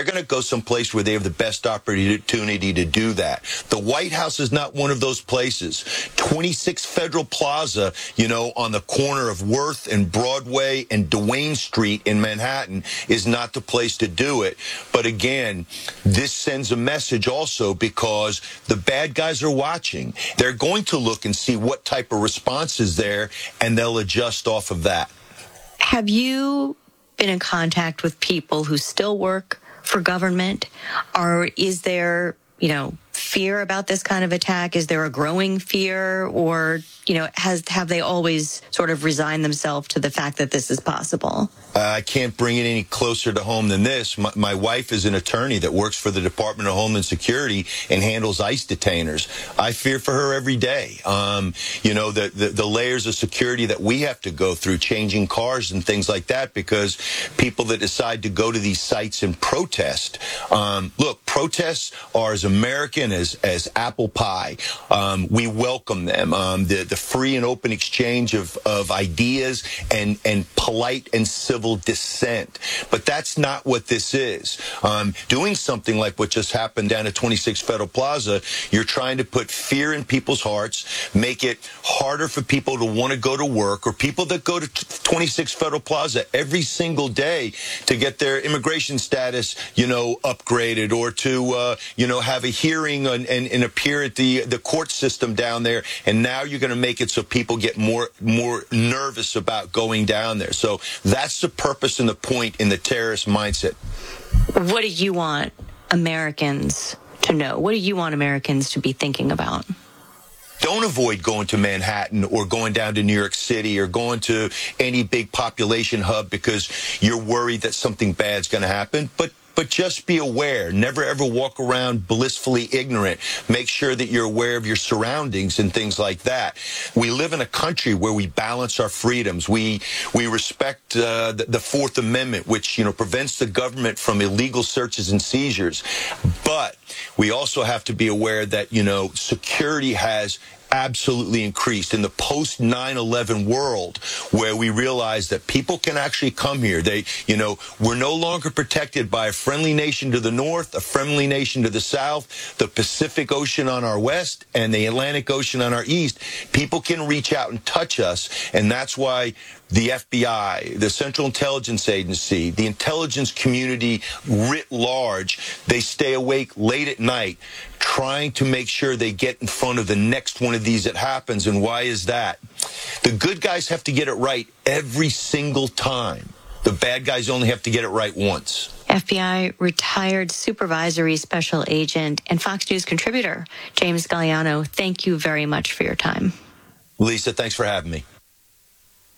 they're going to go someplace where they have the best opportunity to do that. The White House is not one of those places. 26 Federal Plaza, you know, on the corner of Worth and Broadway and Duane Street in Manhattan is not the place to do it. But again, this sends a message also because the bad guys are watching. They're going to look and see what type of response is there, and they'll adjust off of that. Have you been in contact with people who still work for government? Or is there, you know, fear about this kind of attack? Is there a growing fear? Or, you know, have they always sort of resigned themselves to the fact that this is possible? I can't bring it any closer to home than this. My wife is an attorney that works for the Department of Homeland Security and handles ICE detainers. I fear for her every day. You know, the layers of security that we have to go through, changing cars and things like that, because people that decide to go to these sites and protest. Look, protests are as American as apple pie. We welcome them. The free and open exchange of ideas and polite and civil dissent. But that's not what this is. Doing something like what just happened down at 26 Federal Plaza, you're trying to put fear in people's hearts, make it harder for people to want to go to work, or people that go to 26 Federal Plaza every single day to get their immigration status, you know, upgraded, or to, you know, have a hearing and appear at the court system down there. And now you're going to make it so people get more nervous about going down there. So that's the purpose and the point in the terrorist mindset. What do you want Americans to know? What do you want Americans to be thinking about? Don't avoid going to Manhattan or going down to New York City or going to any big population hub because you're worried that something bad's going to happen. But just be aware. Never, ever walk around blissfully ignorant. Make sure that you're aware of your surroundings and things like that. We live in a country where we balance our freedoms. We respect the Fourth Amendment, which, you know, prevents the government from illegal searches and seizures. But we also have to be aware that, you know, security has absolutely increased in the post 9/11 world, where we realize that people can actually come here. You know, we're no longer protected by a friendly nation to the north, a friendly nation to the south, the Pacific Ocean on our west, and the Atlantic Ocean on our east. People can reach out and touch us, and that's why the FBI, the Central Intelligence Agency, the intelligence community writ large, they stay awake late at night trying to make sure they get in front of the next one of these that happens. And why is that? The good guys have to get it right every single time. The bad guys only have to get it right once. FBI retired supervisory special agent and Fox News contributor James Galliano, thank you very much for your time. Lisa, thanks for having me.